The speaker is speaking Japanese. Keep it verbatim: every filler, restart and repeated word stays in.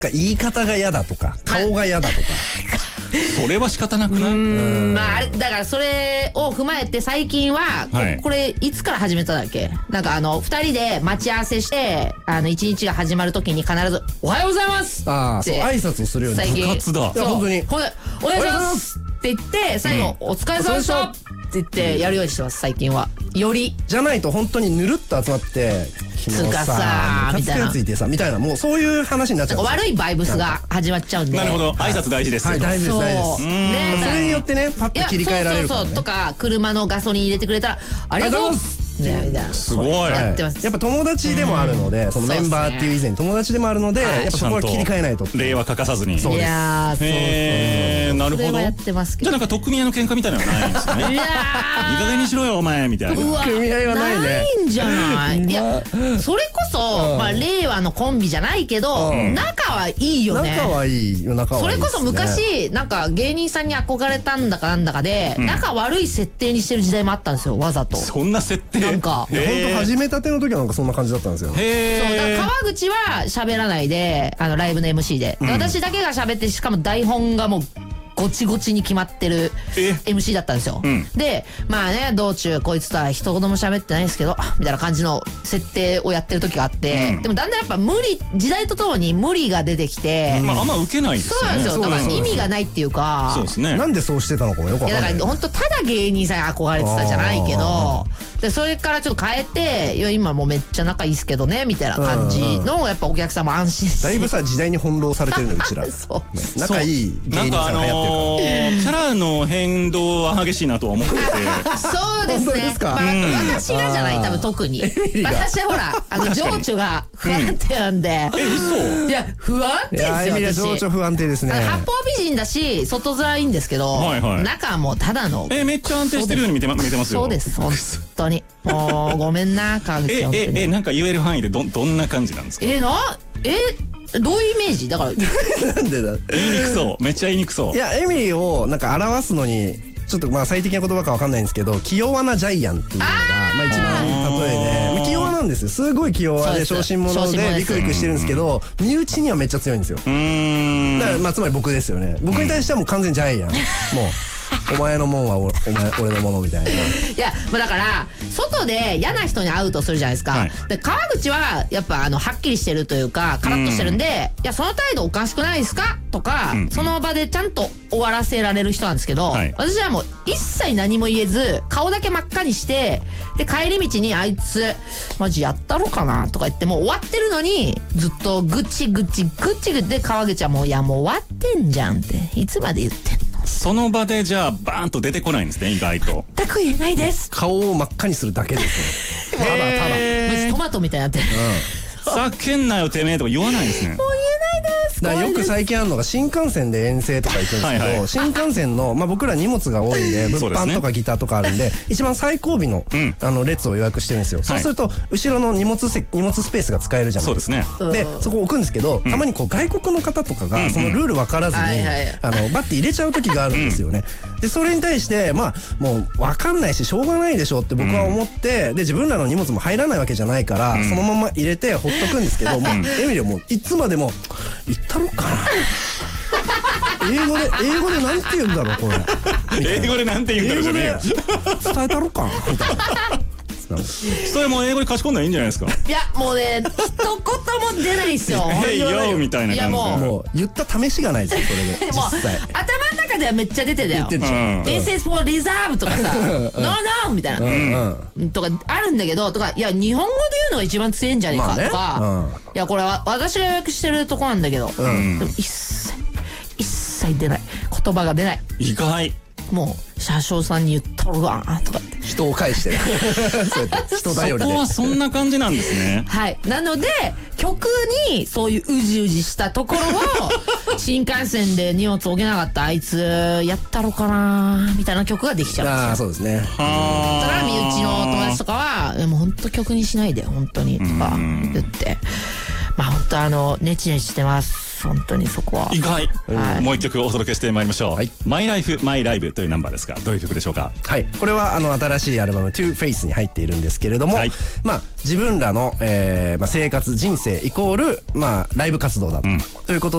言い方が嫌だとか顔が嫌だとかそれは仕方なくない？ うん、まああれだからそれを踏まえて最近は、はい、これいつから始めたんだっけ？なんかあのふたりで待ち合わせしてあのいちにちが始まるときに必ずおはようございますああそう挨拶をするように最近部活だ。 そう本当におはようございますって言って最後、うん、お疲れ様でしたって言ってやるようにしてます最近は。よりじゃないと本当にぬるっと集まってつかさみたいなついてさみたいなもうそういう話になっちゃう。 悪いバイブスが始まっちゃうんで。 なるほど挨拶大事ですよ。 はい大事です大事です。 ねそれによってねパッと切り替えられるからね。 そうそうそうとか車のガソリン入れてくれたらありがとうございますすごいやってます。 やっぱ友達でもあるので、そのメンバーっていう以前に友達でもあるので、やっぱそこは切り替えないと。 礼は欠かさずに。 そうです。 いやー、そうへー、なるほど。 それはやってますけど。 じゃあなんか取っ組み合いの喧嘩みたいなのはないんですね。いやー、いい加減にしろよお前みたいな。 取っ組み合いはないね。 ないんじゃない。いや、それこそまあ令和のコンビじゃないけど仲はいいよね。 仲はいいよ仲はいい。 それこそ昔なんか芸人さんに憧れたんだかなんだかで仲悪い設定にしてる時代もあったんですよわざと。 そんな設定？ なんか。 始めたての時はなんかそんな感じだったんですよ。 へー。そうだから川口は喋らないであのライブの エムシー で、うん、私だけが喋ってしかも台本がもうゴチゴチに決まってる エムシー だったんですよ、うん、でまあね道中こいつとは一言も喋ってないんですけどみたいな感じの設定をやってる時があって、うん、でもだんだんやっぱ無理時代とともに無理が出てきて、 うん、まああんま受けないですよね。 そうなんですよ。だから意味がないっていうか。 そうですね。 なんでそうしてたのかもよくわかんない。 いやだから本当ただ芸人さんに憧れてたじゃないけどでそれからちょっと変えていや今もうめっちゃ仲いいっすけどねみたいな感じのやっぱお客さんも安心してだいぶさ時代に翻弄されてるのうちらそう仲いい芸人さんがやってるからキャラの変動は激しいなとは思っててそうですねですか、まあ、私がじゃない多分特に私はほらあの情緒が不安定なんで、 うん、え嘘いや不安定ですよ。 エミリは情緒不安定ですね。 八方美人だし外面いいんですけど、はいはい、中はもうただのえめっちゃ安定してるように見て、ま、見えてますよ。 そうです本当にもうごめんな川口。 えええなんか言える範囲でどどんな感じなんですか？ えなえどういうイメージだからなんでだ言いにくそうめっちゃ言いにくそう。 いやエミリーをなんか表すのにちょっとまあ最適な言葉かわかんないんですけど気弱なジャイアンっていうのがまあ一番例えで気弱なんですよ。すごい気弱で小心者でビクビクしてるんですけど身内にはめっちゃ強いんですよ。だからまあつまり僕ですよね。僕に対してはもう完全ジャイアンもうお前のもんはお前俺のものみたいな。いやまあだから外で嫌な人に会うとするじゃないですか、はい、で川口はやっぱあのはっきりしてるというかカラッとしてるんでいやその態度おかしくないですかとか、うん、その場でちゃんと終わらせられる人なんですけど、はい、私はもう一切何も言えず顔だけ真っ赤にしてで帰り道にあいつマジやったろかなとか言ってもう終わってるのにずっとぐちぐちぐちで川口はもういやもう終わってんじゃんっていつまで言ってんの。 その場でじゃあバーンと出てこないんですね意外と。 全く言えないです。 顔を真っ赤にするだけですね。ただただトマトみたいになってる、 うん、叫んなよてめえとか言わないんですね。 もう言えないです。 だからよく最近あるのが新幹線で遠征とか行くんですけど、はいはい、新幹線の、まあ、僕ら荷物が多いんで物販とかギターとかあるんで、ね、一番最後尾の、うん、あの列を予約してるんですよ、はい、そうすると後ろの荷物せ荷物スペースが使えるじゃないですか。そうですね。でそこ置くんですけど、うん、たまにこう外国の方とかがそのルール分からずに、うんうん、あのバッて入れちゃう時があるんですよね、うん、でそれに対してまあもう分かんないししょうがないでしょって僕は思って、うん、で自分らの荷物も入らないわけじゃないから、うん、そのまま入れてほっとくんですけど、うん、もうエミリはもういつまでも言ったろかな英語で英語でなんて言うんだろうこれ英語でなんて言うんだろうじゃねえよ伝えたろかみたいなそれも英語で賢んだらいいんじゃないですか。 いやもうね一言も出ないですよヘイヨーみたいな感じで。いやもうもう言った試しがないですよそれで。 もう頭の中ではめっちゃ出てたよ。 This is for reserve とかさNo no みたいなとかあるんだけどとかいや日本語で言うのが一番強いんじゃねえかとかいやこれは私が予約してるとこなんだけどでも一切一切出ない言葉が出ない。 意外。 もう車掌さんに言ったろかなとかって人を返してるそうやって人頼りでそこはそんな感じなんですねはいなので曲にそういううじうじしたところを新幹線で荷物置けなかったあいつやったろかなみたいな曲ができちゃうんですよ。 ああそうですね。 はだから身内の友達とかはもう本当曲にしないで本当にとか言ってまあ本当あのネチネチしてます本当にそこは意外、 はい、 もう一曲お届けしてまいりましょう、はい、マイライフマイライブというナンバーですが、どういう曲でしょうか。 はい、これはあの新しいアルバム Two Face に入っているんですけれども、はい、まあ自分らの、えーまあ、生活人生イコール、まあ、ライブ活動だと、うん、ということ